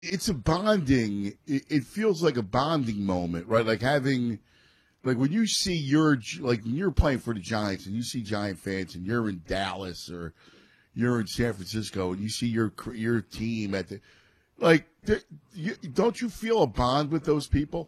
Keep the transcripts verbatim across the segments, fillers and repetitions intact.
it's a bonding. It, it feels like a bonding moment, right? Like having, like when you see your, like when you're playing for the Giants and you see Giant fans and you're in Dallas or you're in San Francisco and you see your your team at the, like, you, don't you feel a bond with those people?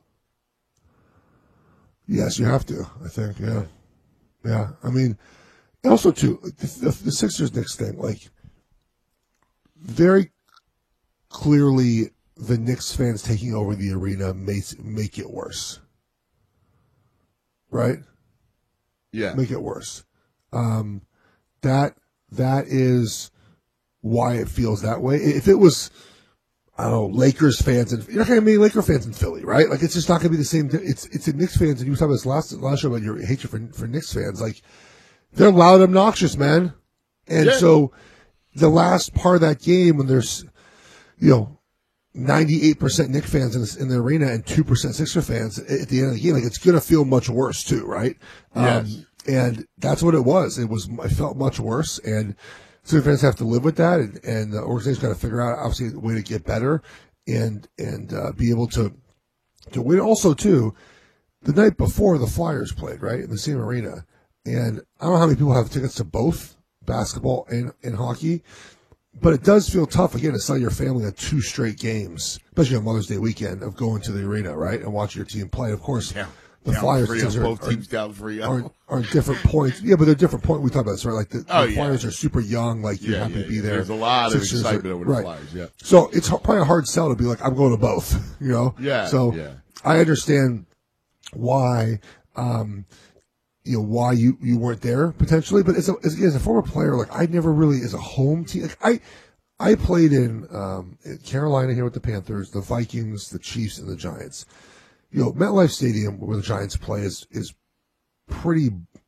Yes, you have to. I think, yeah, yeah. I mean, also too, the, the, the Sixers Knicks thing, like, very clearly, the Knicks fans taking over the arena makes make it worse, right? Yeah, make it worse. Um, that that is why it feels that way. If it was, I don't know, Lakers fans and you're not going to be Laker fans in Philly, right? Like it's just not going to be the same. It's it's a Knicks fans, and you were talking about this last last show about your hatred for for Knicks fans. Like they're loud, obnoxious, man, and yeah. so the last part of that game when there's, you know, ninety-eight percent Knicks fans in the, in the arena and two percent Sixer fans at the end of the game, like it's going to feel much worse too, right? Yes. Um, and that's what it was. It was, I felt much worse. And Sixer fans have to live with that. And, and the organization's got to figure out, obviously, a way to get better and, and, uh, be able to, to win. Also, too, the night before the Flyers played, right, in the same arena. And I don't know how many people have tickets to both basketball and, and hockey. But it does feel tough, again, to sell your family on two straight games, especially on Mother's Day weekend, of going to the arena, right, and watching your team play. Of course, yeah. the down Flyers three are, both are, teams down three are, are different points. Yeah, but they're different points. We talked about this, right? Like the, oh, the yeah. Flyers are super young. Like you're yeah, happy yeah, to be yeah. there. There's a lot Sixers of excitement are, over the right. Flyers. Yeah. So it's probably a hard sell to be like, I'm going to both. You know. Yeah. So yeah. I understand why. Um, you know, why you, you weren't there potentially, but as a, as, as a former player, like I never really, as a home team, like I, I played in, um, in Carolina here with the Panthers, the Vikings, the Chiefs, and the Giants. You know, MetLife Stadium where the Giants play is, is pretty,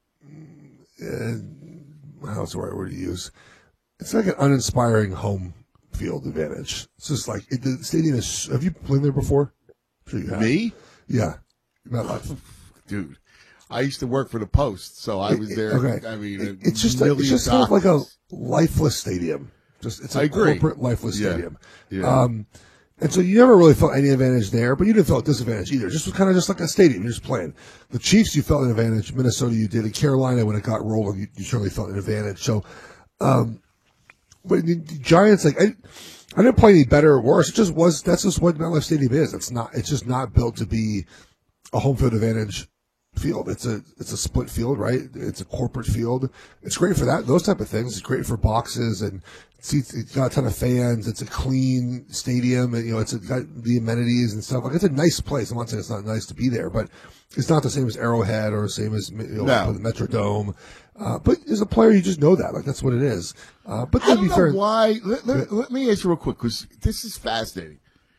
uh, how's the right word to use? It's like an uninspiring home field advantage. It's just like, it, the stadium is, have you played there before? I'm sure you have. Me? Yeah. MetLife. Dude. I used to work for the Post, so I was there. Okay. I mean, it, it's just, a, it's just kind of like a lifeless stadium. Just it's a I agree. corporate lifeless yeah. stadium. Yeah. Um, and so you never really felt any advantage there, but you didn't feel a disadvantage either. Just was kind of just like a stadium. You're just playing. The Chiefs, you felt an advantage. Minnesota, you did. In Carolina, when it got rolling, you, you certainly felt an advantage. So, um, but the, the Giants, like I, I didn't play any better or worse. It just was. That's just what MetLife Stadium is. It's not. It's just not built to be a home field advantage field. It's a it's a split field, right? It's a corporate field. It's great for that, those type of things. It's great for boxes and seats. It's got a ton of fans. It's a clean stadium, and you know, it's a, got the amenities and stuff. Like it's a nice place. I'm not saying it's not nice to be there, but it's not the same as Arrowhead or the same as you know, no. the Metrodome. Uh, but as a player, you just know that, like that's what it is. Uh, but I to don't be know fair, why. Let, let, let me ask you real quick because this is fascinating.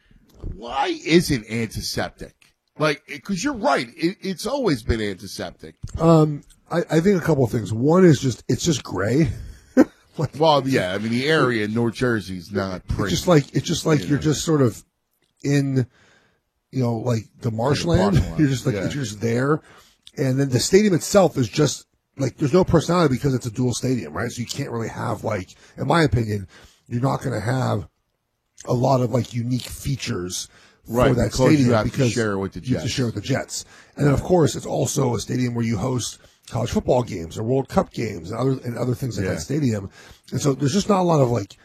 Why is it antiseptic? Like, because you're right, it, it's always been antiseptic. Um, I, I think a couple of things. One is just it's just gray. like, well, yeah, I mean the area in North Jersey is not pretty. It's just like it's just like you you're know. just sort of in, you know, like the marshland. Like you're just like yeah. you're just there, and then the stadium itself is just like there's no personality because it's a dual stadium, right? So you can't really have like, in my opinion, you're not going to have a lot of like unique features. Right, for that because stadium you have because to share it with the Jets. you have to share with the Jets. And then, of course, it's also a stadium where you host college football games or World Cup games and other and other things like yeah. that stadium. And so there's just not a lot of like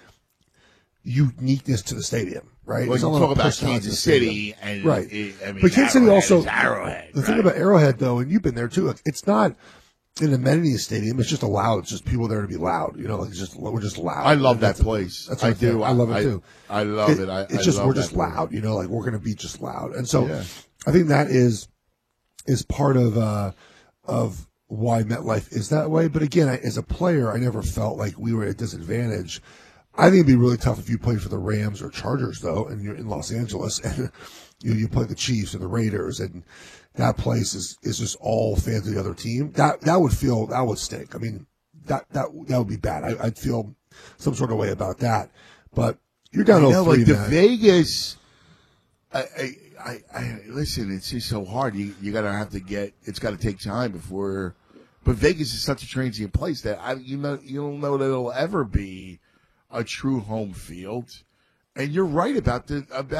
uniqueness to the stadium, right? Well, you talk about Kansas City and right, it, I mean, but Kansas City also Arrowhead. The right? thing about Arrowhead, though, and you've been there too, like, it's not an amenity stadium. It's just allowed. It's just people there to be loud. You know, like it's just we're just loud. I love that that's place. That's I do. I love it I, too. I love it. it I, it's I just love we're just that loud. place. You know, like we're going to be just loud. And so yeah. I think that is is part of uh, of why MetLife is that way. But again, I, as a player, I never felt like we were at a disadvantage. I think it'd be really tough if you played for the Rams or Chargers, though, and you're in Los Angeles, and you you play the Chiefs or the Raiders, and that place is, is just all fans of the other team. That that would feel that would stink. I mean, that that that would be bad. I, I'd feel some sort of way about that. But you're down I know, oh three, like the man. Vegas. I, I I I listen. It's just so hard. You you gotta have to get. It's got to take time before. But Vegas is such a transient place that I you know you don't know that it'll ever be a true home field. And you're right about the about